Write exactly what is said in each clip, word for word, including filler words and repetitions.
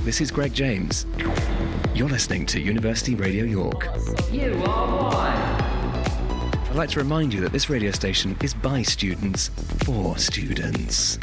this is Greg James. You're listening to University Radio York. You are one. I'd like to remind you that this radio station is by students, for students.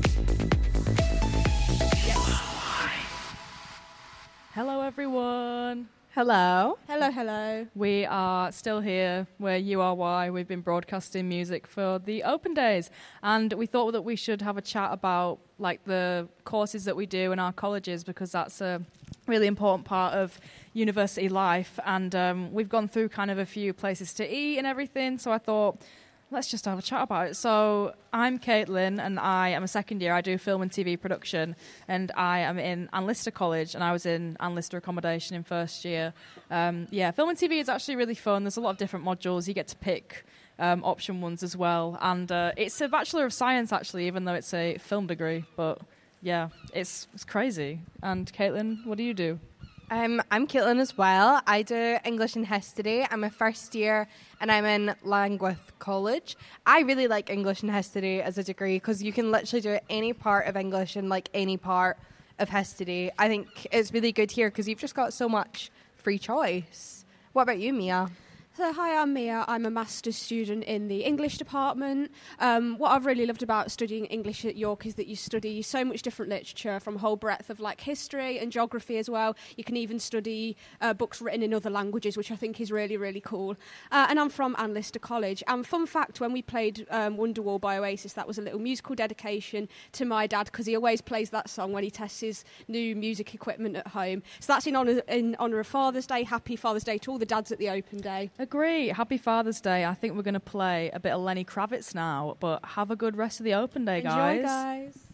Hello, everyone. Hello. Hello, hello. We are still here. We're U R Y. We've been broadcasting music for the open days, and we thought that we should have a chat about like the courses that we do in our colleges, because that's a really important part of university life. And um, we've gone through kind of a few places to eat and everything, so I thought, let's just have a chat about it. So I'm Caitlin, and I am a second year. I do film and T V production, and I am in Anne Lister College, and I was in Anne Lister accommodation in first year. Um, yeah, film and T V is actually really fun. There's a lot of different modules. You get to pick um, option ones as well. And uh, it's a Bachelor of Science, actually, even though it's a film degree. But yeah, it's, it's crazy. And Caitlin, what do you do? Um, I'm Caitlin as well. I do English and History. I'm a first year and I'm in Langwith College. I really like English and History as a degree because you can literally do any part of English and like any part of history. I think it's really good here because you've just got so much free choice. What about you, Mia? So, hi, I'm Mia. I'm a master's student in the English department. Um, what I've really loved about studying English at York is that you study so much different literature from a whole breadth of like history and geography as well. You can even study uh, books written in other languages, which I think is really, really cool. Uh, and I'm from Anne Lister College. And fun fact, when we played um, Wonderwall by Oasis, that was a little musical dedication to my dad because he always plays that song when he tests his new music equipment at home. So that's in honour in honour of Father's Day. Happy Father's Day to all the dads at the open day. Agree. Happy Father's Day. I think we're going to play a bit of Lenny Kravitz now, but have a good rest of the open day, guys. Enjoy, guys.